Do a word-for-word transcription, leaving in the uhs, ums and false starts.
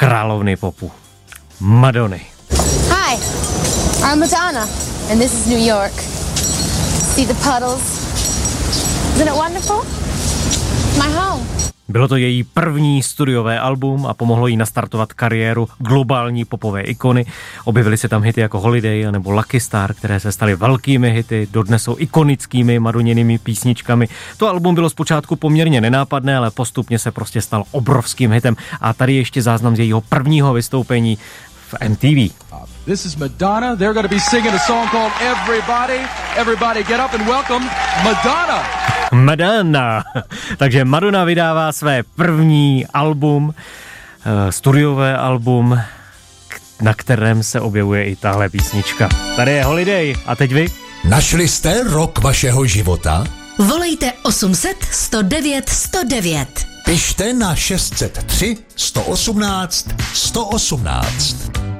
královny popu, Madony. Hi, I'm Madonna, and this is New York. See the puddles? Isn't it wonderful? My home. Bylo to její první studiové album a pomohlo jí nastartovat kariéru globální popové ikony. Objevily se tam hity jako Holiday nebo Lucky Star, které se staly velkými hity, dodnes jsou ikonickými Madoninými písničkami. To album bylo zpočátku poměrně nenápadné, ale postupně se prostě stal obrovským hitem. A tady ještě záznam z jejího prvního vystoupení v M T V. This is Madonna. They're going to be singing a song called Everybody. Everybody get up and welcome Madonna. Madonna. Takže Madonna vydává své první album, studiové album, na kterém se objevuje i tahle písnička. Tady je Holiday. A teď vy? Našli jste rok vašeho života? Volejte osm set, sto devět, sto devět. Pište na šest set tři, sto osmnáct, sto osmnáct.